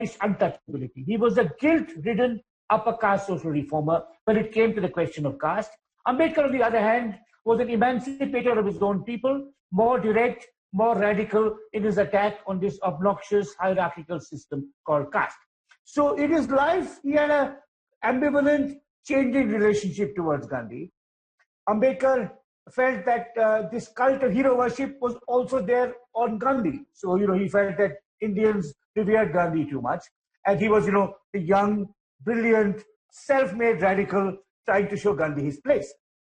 untouchability. He was a guilt-ridden upper caste social reformer when it came to the question of caste. Ambedkar, on the other hand, was an emancipator of his own people, more direct, more radical in his attack on this obnoxious hierarchical system called caste. So in his life, he had an ambivalent, changing relationship towards Gandhi. Ambedkar felt that this cult of hero worship was also there on Gandhi. So, he felt that Indians revered Gandhi too much. And he was, the young, brilliant, self-made radical trying to show Gandhi his place.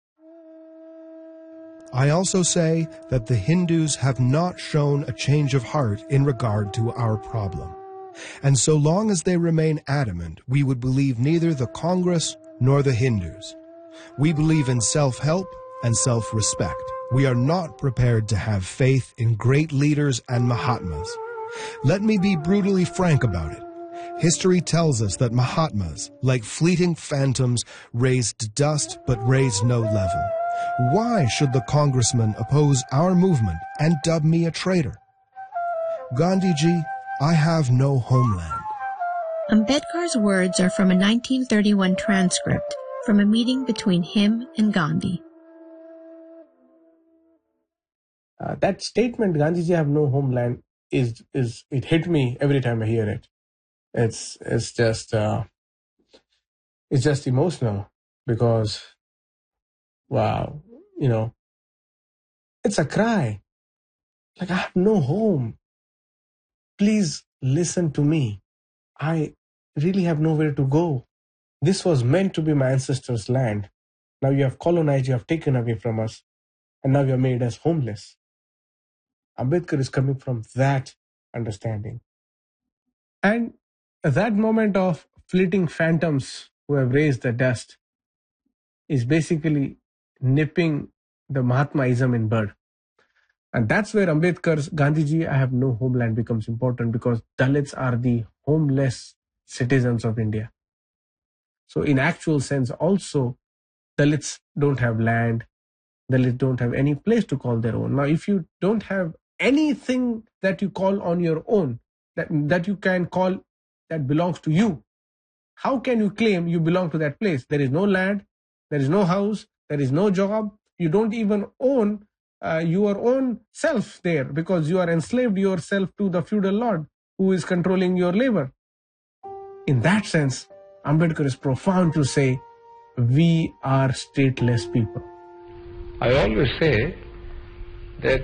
I also say that the Hindus have not shown a change of heart in regard to our problem. And so long as they remain adamant, we would believe neither the Congress nor the Hindus. We believe in self-help and self-respect. We are not prepared to have faith in great leaders and Mahatmas. Let me be brutally frank about it. History tells us that Mahatmas, like fleeting phantoms, raised dust but raised no level. Why should the congressman oppose our movement and dub me a traitor? Gandhiji, I have no homeland. Ambedkar's words are from a 1931 transcript from a meeting between him and Gandhi. That statement, Gandhiji, I have no homeland, is it hit me every time I hear it. It's just emotional because, wow, it's a cry. Like, I have no home. Please listen to me. I really have nowhere to go. This was meant to be my ancestors' land. Now you have colonized, you have taken away from us, and now you have made us homeless. Ambedkar is coming from that understanding. And that moment of fleeting phantoms who have raised the dust is basically nipping the Mahatmaism in bud. And that's where Ambedkar's Gandhiji, I have no homeland becomes important, because Dalits are the homeless citizens of India. So in actual sense also, Dalits don't have land, Dalits don't have any place to call their own. Now, if you don't have anything that you call on your own, that you can call that belongs to you, how can you claim you belong to that place? There is no land, there is no house, there is no job. You don't even own your own self there, because you are enslaved yourself to the feudal lord who is controlling your labor. In that sense, Ambedkar is profound to say, we are stateless people. I always say that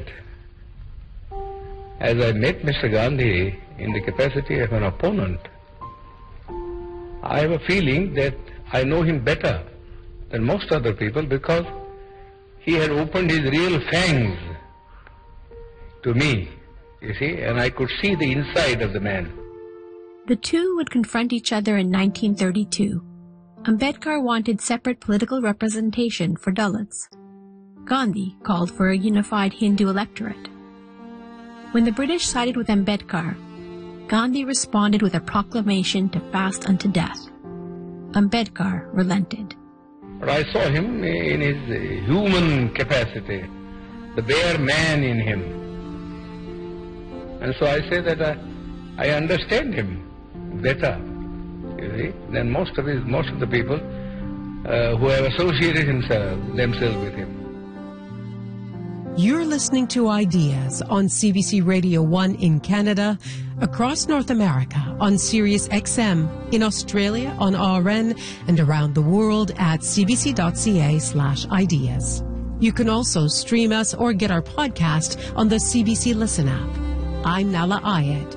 as I met Mr. Gandhi in the capacity of an opponent, I have a feeling that I know him better than most other people, because he had opened his real fangs to me, you see, and I could see the inside of the man. The two would confront each other in 1932. Ambedkar wanted separate political representation for Dalits. Gandhi called for a unified Hindu electorate. When the British sided with Ambedkar, Gandhi responded with a proclamation to fast unto death. Ambedkar relented. But I saw him in his human capacity, the bare man in him. And so I say that I understand him better, you see, than most of the people who have associated themselves with him. You're listening to Ideas on CBC Radio 1 in Canada, across North America on Sirius XM, in Australia on RN, and around the world at cbc.ca/ideas. You can also stream us or get our podcast on the CBC Listen app. I'm Nala Ayed.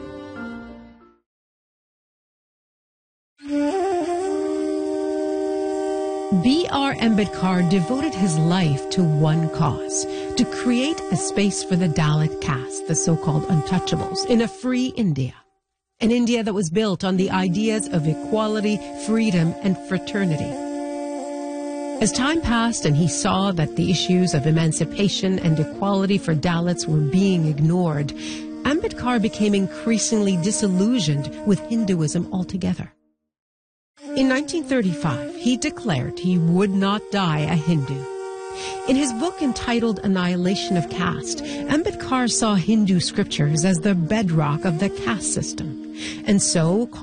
B.R. Ambedkar devoted his life to one cause, to create a space for the Dalit caste, the so-called untouchables, in a free India. An India that was built on the ideas of equality, freedom, and fraternity. As time passed and he saw that the issues of emancipation and equality for Dalits were being ignored, Ambedkar became increasingly disillusioned with Hinduism altogether. In 1935, he declared he would not die a Hindu. In his book entitled Annihilation of Caste, Ambedkar saw Hindu scriptures as the bedrock of the caste system, and so